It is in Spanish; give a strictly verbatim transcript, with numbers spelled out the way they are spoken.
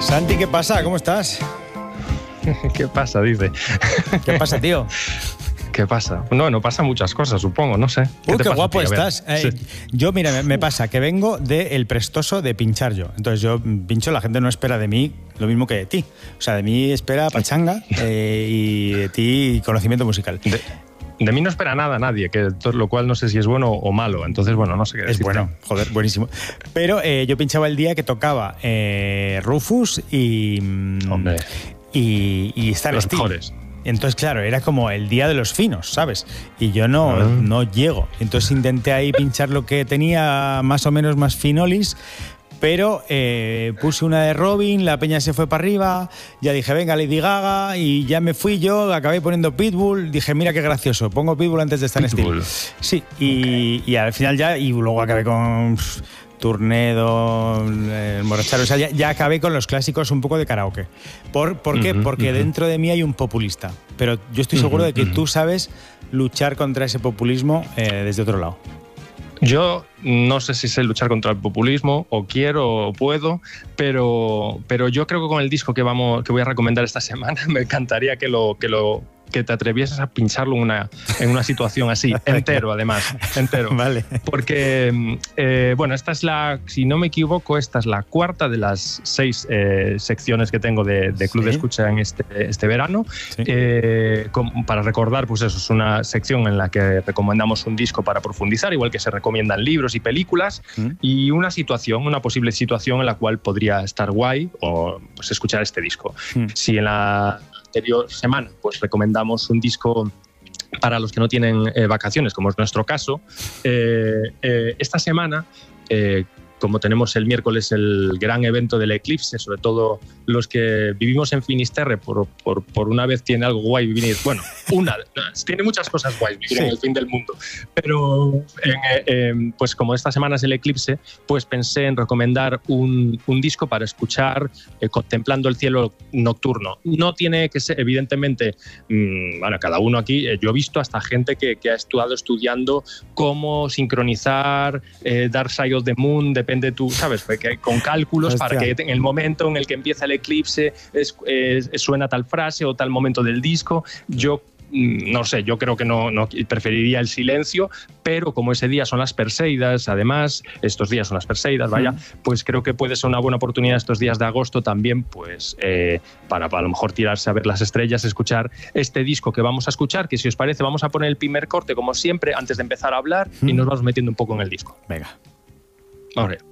Santi, ¿qué pasa? ¿Cómo estás? ¿Qué pasa? Dice. ¿Qué pasa, tío? ¿Qué pasa? No, no pasa muchas cosas, supongo, no sé. ¿Qué Uy, qué pasa, guapo tío? estás. Eh, Sí. Yo, mira, me, me pasa que vengo del prestoso de pinchar yo. Entonces yo pincho, la gente no espera de mí lo mismo que de ti. O sea, de mí espera pachanga eh, y de ti conocimiento musical. De, de mí no espera nada nadie, que lo cual no sé si es bueno o malo. Entonces, bueno, no sé qué decirte. Es bueno, joder, buenísimo. Pero eh, yo pinchaba el día que tocaba eh, Rufus y... Hombre. Y, y Star Los Steel. mejores. Entonces, claro, era como el día de los finos, ¿sabes? Y yo no, ah. no llego. Entonces intenté ahí pinchar lo que tenía más o menos más finolis, pero eh, puse una de Robin, la peña se fue para arriba, ya dije, venga, Lady Gaga, y ya me fui yo, acabé poniendo Pitbull, dije, mira qué gracioso, pongo Pitbull antes de Star Steel. Sí, y, okay. y al final ya, y luego acabé con... Pff, Turnedo, el Moracharo, o sea, ya, ya acabé con los clásicos un poco de karaoke. ¿Por, ¿por qué? Uh-huh, Porque uh-huh. dentro de mí hay un populista, pero yo estoy seguro uh-huh, de que uh-huh. tú sabes luchar contra ese populismo eh, desde otro lado. Yo no sé si sé luchar contra el populismo, o quiero, o puedo, pero, pero yo creo que con el disco que, vamos, que voy a recomendar esta semana me encantaría que lo... Que lo que te atrevieses a pincharlo en una, en una situación así, entero además, entero. Vale. Porque, eh, bueno, esta es la, si no me equivoco, esta es la cuarta de las seis eh, secciones que tengo de, de Club ¿Sí? de Escucha en este, este verano. ¿Sí? Eh, con, para recordar, pues eso, es una sección en la que recomendamos un disco para profundizar, igual que se recomiendan libros y películas, ¿Mm? y una situación, una posible situación en la cual podría estar guay o pues, escuchar este disco. ¿Mm? Si en la anterior semana pues recomendamos un disco para los que no tienen eh, vacaciones, como es nuestro caso, eh, eh, esta semana, eh, como tenemos el miércoles el gran evento del eclipse, sobre todo los que vivimos en Finisterre, por, por, por una vez tiene algo guay vivir, bueno, una, tiene muchas cosas guays vivir sí. en el fin del mundo, pero en, eh, pues como esta semana es el eclipse, pues pensé en recomendar un, un disco para escuchar eh, contemplando el cielo nocturno. No tiene que ser, evidentemente, mmm, bueno, cada uno aquí, eh, yo he visto hasta gente que, que ha estado estudiando cómo sincronizar eh, Dark Side of the Moon, de depende tú, ¿sabes? Porque con cálculos Hostia. para que en el momento en el que empieza el eclipse es, es, suena tal frase o tal momento del disco. Yo no sé, yo creo que no, no preferiría el silencio, pero como ese día son las Perseidas, además, estos días son las Perseidas, vaya, pues creo que puede ser una buena oportunidad estos días de agosto también, pues eh, para, para a lo mejor tirarse a ver las estrellas, escuchar este disco que vamos a escuchar, que si os parece vamos a poner el primer corte como siempre antes de empezar a hablar y nos vamos metiendo un poco en el disco. Venga. Vamos a ver.